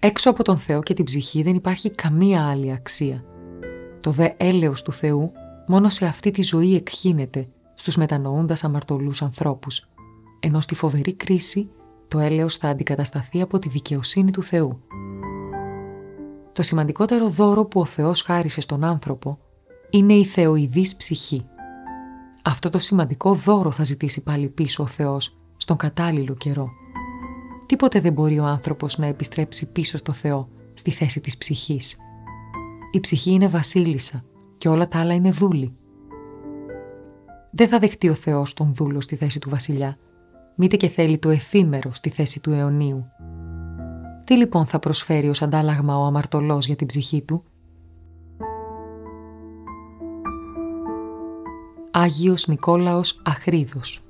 Έξω από τον Θεό και την ψυχή δεν υπάρχει καμία άλλη αξία. Το δε έλεος του Θεού μόνο σε αυτή τη ζωή εκχύνεται στους μετανοούντας αμαρτωλούς ανθρώπους, ενώ στη φοβερή κρίση το έλεος θα αντικατασταθεί από τη δικαιοσύνη του Θεού. Το σημαντικότερο δώρο που ο Θεός χάρισε στον άνθρωπο είναι η θεοειδής ψυχή. Αυτό το σημαντικό δώρο θα ζητήσει πάλι πίσω ο Θεός στον κατάλληλο καιρό. Τίποτε δεν μπορεί ο άνθρωπος να επιστρέψει πίσω στο Θεό, στη θέση της ψυχής. Η ψυχή είναι βασίλισσα και όλα τα άλλα είναι δούλοι. Δεν θα δεχτεί ο Θεός τον δούλο στη θέση του βασιλιά, μήτε και θέλει το εφήμερο στη θέση του αιωνίου. Τι λοιπόν θα προσφέρει ως αντάλλαγμα ο αμαρτωλός για την ψυχή του? Άγιος Νικόλαος Αχρίδος.